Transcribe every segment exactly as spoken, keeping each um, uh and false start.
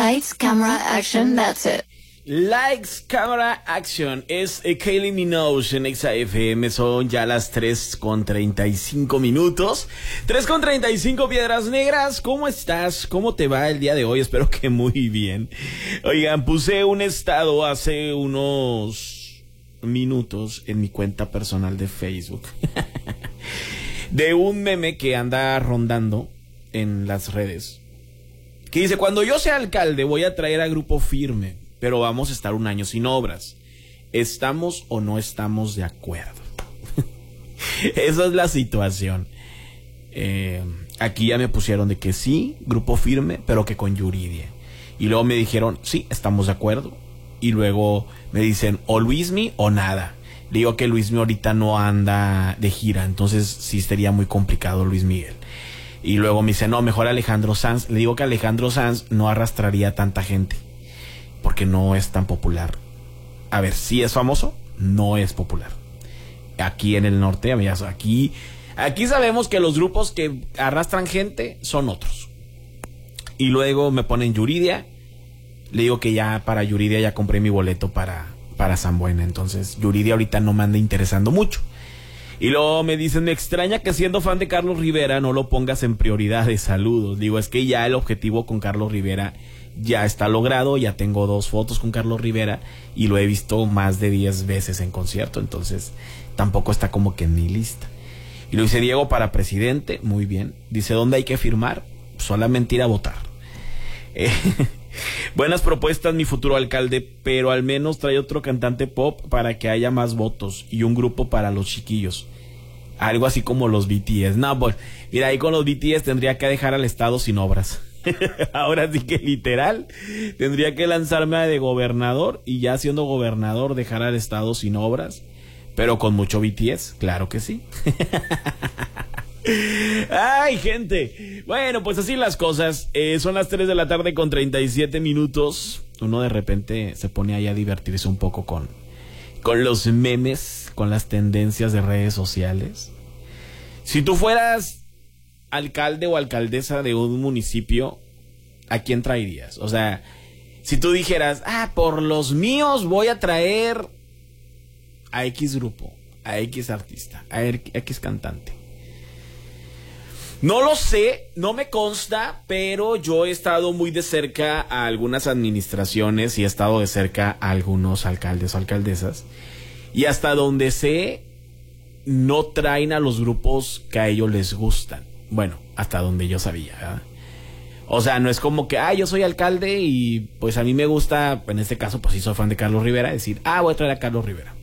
Lights, camera, action, that's it. Lights, Camera, Action es eh, Kylie Minogue en Exa F M. Son ya las tres con treinta y cinco minutos. tres con treinta y cinco, Piedras Negras. ¿Cómo estás? ¿Cómo te va el día de hoy? Espero que muy bien. Oigan, puse un estado hace unos minutos en mi cuenta personal de Facebook de un meme que anda rondando en las redes, que dice: cuando yo sea alcalde voy a traer a Grupo Firme, pero vamos a estar un año sin obras. ¿Estamos o no estamos de acuerdo? Esa es la situación. Eh, aquí ya me pusieron de que sí, Grupo Firme, pero que con Yuridia. Y luego me dijeron, sí, estamos de acuerdo. Y luego me dicen, o Luismi o nada. Le digo que Luismi ahorita no anda de gira, entonces sí sería muy complicado Luis Miguel. Y luego me dice, no, mejor Alejandro Sanz. Le digo que Alejandro Sanz no arrastraría tanta gente, porque no es tan popular. A ver, si es famoso, no es popular. Aquí en el norte, amigas, aquí, aquí sabemos que los grupos que arrastran gente son otros. Y luego me ponen Yuridia. Le digo que ya para Yuridia ya compré mi boleto para, para San Buena. Entonces Yuridia ahorita no me anda interesando mucho. Y luego me dicen, me extraña que siendo fan de Carlos Rivera no lo pongas en prioridades. Saludos. Digo, es que ya el objetivo con Carlos Rivera ya está logrado. Ya tengo dos fotos con Carlos Rivera y lo he visto más de diez veces en concierto. Entonces tampoco está como que en mi lista. Y lo dice Diego para presidente. Muy bien. Dice, ¿dónde hay que firmar? Solamente ir a votar. Eh, buenas propuestas, mi futuro alcalde, pero al menos trae otro cantante pop para que haya más votos y un grupo para los chiquillos. Algo así como los B T S. No, pues, mira, ahí con los B T S tendría que dejar al estado sin obras. Ahora sí que literal tendría que lanzarme de gobernador y ya siendo gobernador dejar al estado sin obras, pero con mucho B T S, claro que sí. Ay, gente. Bueno, pues así las cosas. eh, Son las tres de la tarde con treinta y siete minutos. Uno de repente se pone ahí a divertirse un poco con Con los memes, con las tendencias de redes sociales. Si tú fueras alcalde o alcaldesa de un municipio, ¿a quién traerías? O sea, si tú dijeras, ah, por los míos voy a traer a X grupo, a X artista, a X cantante. No lo sé, no me consta, pero yo he estado muy de cerca a algunas administraciones y he estado de cerca a algunos alcaldes o alcaldesas. Y hasta donde sé, no traen a los grupos que a ellos les gustan. Bueno, hasta donde yo sabía, ¿verdad? O sea, no es como que, ah, yo soy alcalde y pues a mí me gusta, en este caso, pues sí soy fan de Carlos Rivera, decir, ah, voy a traer a Carlos Rivera.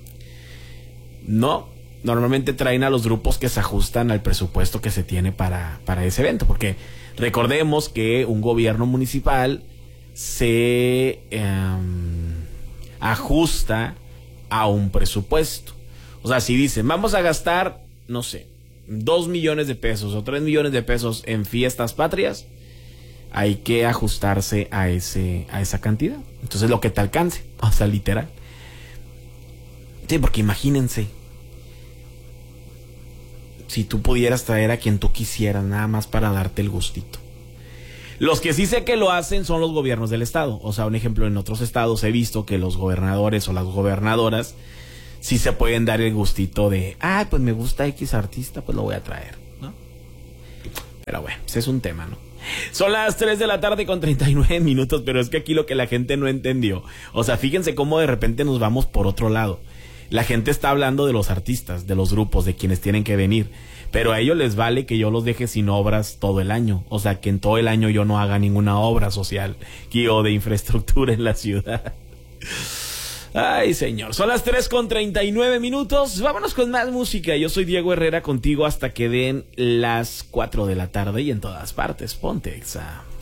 No. Normalmente traen a los grupos que se ajustan al presupuesto que se tiene para, para ese evento, porque recordemos que un gobierno municipal se eh, ajusta a un presupuesto. O sea, si dicen, vamos a gastar, no sé, dos millones de pesos o tres millones de pesos en fiestas patrias, hay que ajustarse a, ese, a esa cantidad. Entonces lo que te alcance, o sea, literal. Sí, porque imagínense, si tú pudieras traer a quien tú quisieras, nada más para darte el gustito. Los que sí sé que lo hacen son los gobiernos del estado. O sea, un ejemplo, en otros estados he visto que los gobernadores o las gobernadoras sí se pueden dar el gustito de, ah, pues me gusta X artista, pues lo voy a traer, ¿no? Pero bueno, ese es un tema, ¿no? Son las tres de la tarde con treinta y nueve minutos, pero es que aquí lo que la gente no entendió. O sea, fíjense cómo de repente nos vamos por otro lado. La gente está hablando de los artistas, de los grupos, de quienes tienen que venir, pero a ellos les vale que yo los deje sin obras todo el año. O sea, que en todo el año yo no haga ninguna obra social o de infraestructura en la ciudad. Ay, señor. Son las tres con treinta y nueve minutos. Vámonos con más música. Yo soy Diego Herrera, contigo hasta que den las cuatro de la tarde y en todas partes. Ponte Exa.